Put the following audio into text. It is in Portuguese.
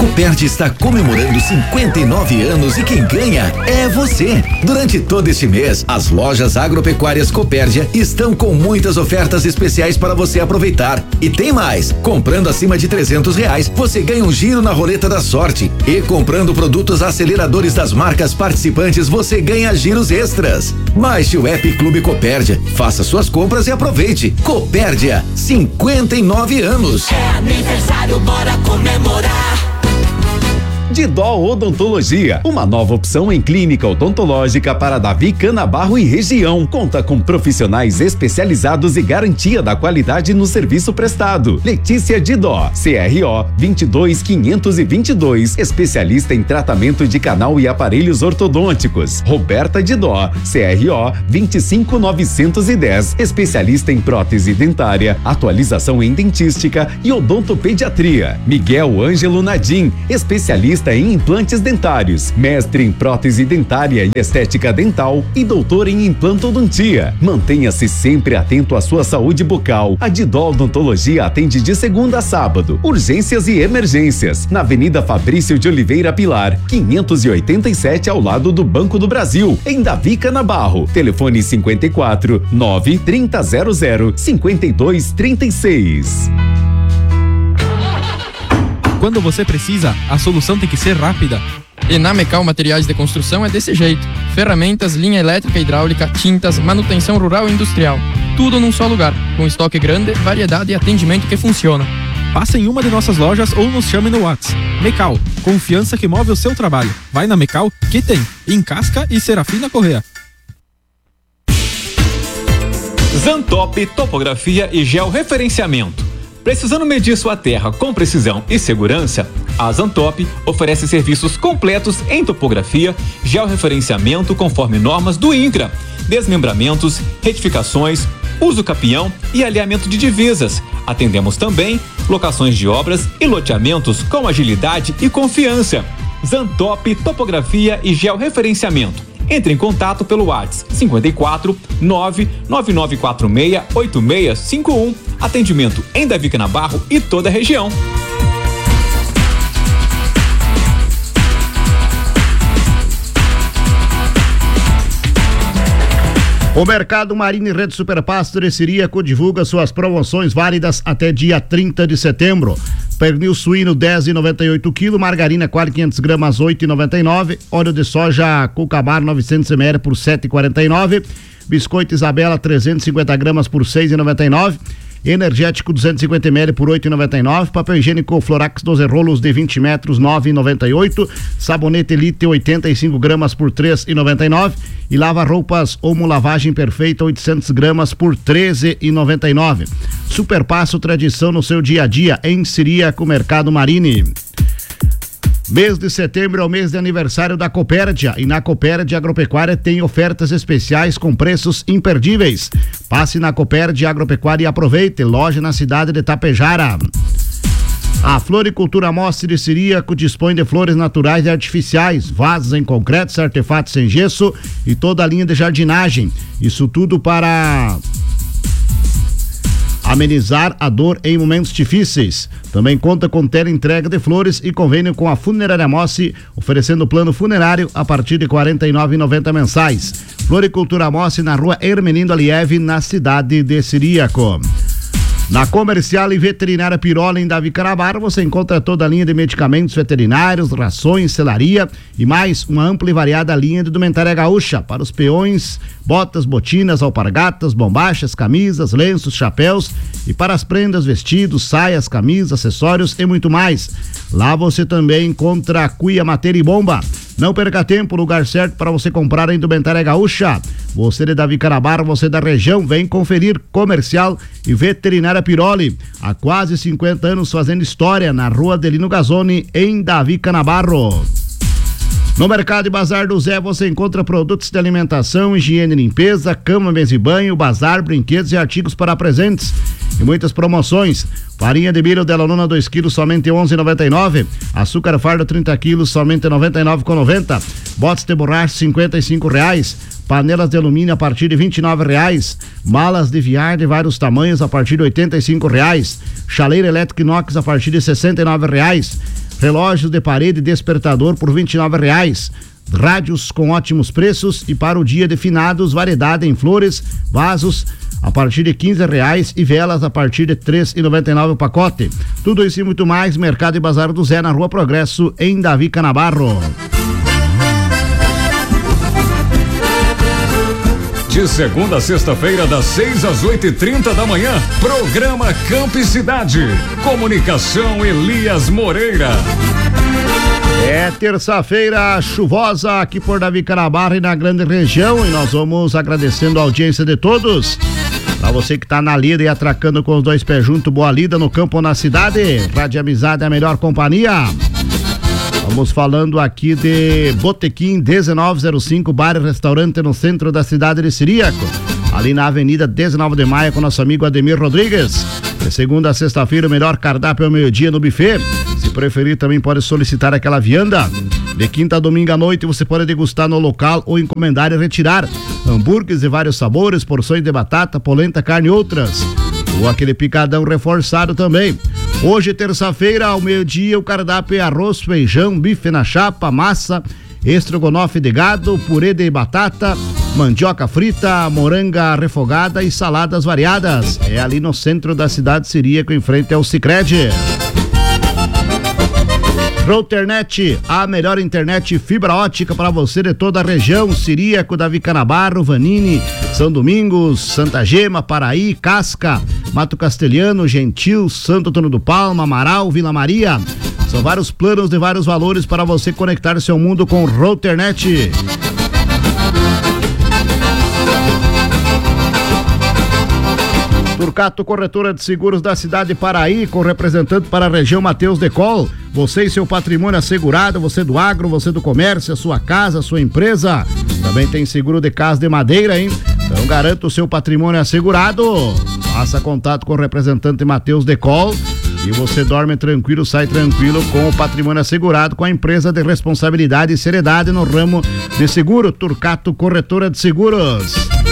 Copérdia está comemorando 59 anos e quem ganha é você. Durante todo este mês, as lojas agropecuárias Copérdia estão com muitas ofertas especiais para você aproveitar. E tem mais, comprando acima de R$300, você ganha um giro na roleta da sorte. E comprando produtos aceleradores das marcas participantes, você ganha giros extras. Baixe o app Clube Copérdia, faça suas compras e aproveite. Copérdia, 59 anos. É aniversário, bora comemorar. Didó Odontologia, uma nova opção em clínica odontológica para Davi Canabarro e região. Conta com profissionais especializados e garantia da qualidade no serviço prestado. Letícia Didó, CRO 22522, especialista em tratamento de canal e aparelhos ortodônticos. Roberta Didó, CRO 25910, especialista em prótese dentária, atualização em dentística e odontopediatria. Miguel Ângelo Nadim, especialista em implantes dentários, mestre em prótese dentária e estética dental e doutor em implantodontia. Mantenha-se sempre atento à sua saúde bucal. A Didó Odontologia atende de segunda a sábado, urgências e emergências, na Avenida Fabrício de Oliveira Pilar, 587, ao lado do Banco do Brasil, em Davi Canabarro. Telefone 54 93000 5236. Quando você precisa, a solução tem que ser rápida. E na Mecal Materiais de Construção é desse jeito. Ferramentas, linha elétrica e hidráulica, tintas, manutenção rural e industrial. Tudo num só lugar, com estoque grande, variedade e atendimento que funciona. Passe em uma de nossas lojas ou nos chame no WhatsApp. Mecal, confiança que move o seu trabalho. Vai na Mecal, que tem. Em Casca e Serafina Correa. Zantop Topografia e Georreferenciamento. Precisando medir sua terra com precisão e segurança, a Zantop oferece serviços completos em topografia, georreferenciamento conforme normas do INCRA, desmembramentos, retificações, uso capião e alinhamento de divisas. Atendemos também locações de obras e loteamentos com agilidade e confiança. Zantop Topografia e Georreferenciamento. Entre em contato pelo WhatsApp 54 99946 8651. Atendimento em Davi Canabarro e toda a região. O Mercado Marino e Rede Superpasture Ciríaco divulga suas promoções válidas até dia 30 de setembro. Pernil suíno 10,98 kg, margarina quase 500 gramas 8,99, óleo de soja Cucamar 900 ml por 7,49, biscoito Isabela 350 gramas por 6,99, energético 250 ml por 8,99, papel higiênico Florax 12 rolos de 20 metros 9,98, sabonete Elite 85 gramas por 3,99 e lava roupas Omo lavagem perfeita 800 gramas por 13,99. Superpasso, tradição no seu dia a dia em Ciríaco Mercado Marine. Mês de setembro é o mês de aniversário da Copérdia e na Copérdia Agropecuária tem ofertas especiais com preços imperdíveis. Passe na Copérdia Agropecuária e aproveite. Loja na cidade de Tapejara. A Floricultura Mostre de Ciríaco dispõe de flores naturais e artificiais, vasos em concreto, artefatos em gesso e toda a linha de jardinagem. Isso tudo para amenizar a dor em momentos difíceis. Também conta com teleentrega de flores e convênio com a Funerária Mossi, oferecendo plano funerário a partir de R$ 49,90 mensais. Floricultura Mossi na rua Hermenindo Aliev, na cidade de Ciríaco. Na Comercial e Veterinária Pirola, em Davi Canabarro, você encontra toda a linha de medicamentos veterinários, rações, selaria e mais uma ampla e variada linha de indumentária gaúcha para os peões, botas, botinas, alpargatas, bombachas, camisas, lenços, chapéus e para as prendas, vestidos, saias, camisas, acessórios e muito mais. Lá você também encontra cuia, madeira e bomba. Não perca tempo, lugar certo para você comprar a indumentária gaúcha. Você de Davi Canabarro, você da região, vem conferir. Comercial e Veterinária Piroli, há quase 50 anos fazendo história na rua Adelino Gazzoni, em Davi Canabarro. No Mercado e Bazar do Zé você encontra produtos de alimentação, higiene e limpeza, cama, mesa e banho, bazar, brinquedos e artigos para presentes. E muitas promoções. Farinha de milho Dela Nona 2 kg somente 11,99. Açúcar fardo 30 kg somente 99,90. Botes de borracha R$55. Panelas de alumínio a partir de R$29. Malas de viar de vários tamanhos a partir de R$85. Chaleira elétrica inox a partir de R$69. relógios de parede e despertador por R$29. Rádios com ótimos preços e para o dia de finados, variedade em flores, vasos a partir de R$15 e velas a partir de R$3,99 o pacote. Tudo isso e muito mais, Mercado e Bazar do Zé, na Rua Progresso, em Davi Canabarro. De segunda a sexta-feira, das 6 às 8h30 da manhã, programa Campo e Cidade. Comunicação Elias Moreira. É terça-feira chuvosa aqui por Davi Canabarro e na grande região, e nós vamos agradecendo a audiência de todos. Pra você que tá na lida e atracando com os dois pés juntos, boa lida no campo ou na cidade. Rádio Amizade é a melhor companhia. Vamos falando aqui de Botequim 1905, bar e restaurante no centro da cidade de Ciríaco, ali na Avenida 19 de Maio, com nosso amigo Ademir Rodrigues. De segunda a sexta-feira, o melhor cardápio ao meio-dia no buffet. Se preferir, também pode solicitar aquela vianda. De quinta a domingo à noite, você pode degustar no local ou encomendar e retirar hambúrgueres de vários sabores, porções de batata, polenta, carne e outras. Ou aquele picadão reforçado também. Hoje, terça-feira, ao meio-dia, o cardápio é arroz, feijão, bife na chapa, massa, estrogonofe de gado, purê de batata, mandioca frita, moranga refogada e saladas variadas. É ali no centro da cidade Ciríaco, em frente ao Sicredi. Routernet, a melhor internet fibra ótica para você de toda a região. Ciríaco, Davi Canabarro, Vanini, São Domingos, Santa Gema, Paraí, Casca, Mato Castelhano, Gentil, Santo Antônio do Palma, Amaral, Vila Maria. São vários planos de vários valores para você conectar seu mundo com Routernet. Turcato Corretora de Seguros da cidade de Paraí, com representante para a região Matheus Decol. Você e seu patrimônio assegurado, você do agro, você do comércio, a sua casa, a sua empresa. Também tem seguro de casa de madeira, hein? Então garanta o seu patrimônio assegurado. Faça contato com o representante Matheus Decol e você dorme tranquilo, sai tranquilo com o patrimônio assegurado com a empresa de responsabilidade e seriedade no ramo de seguro. Turcato Corretora de Seguros.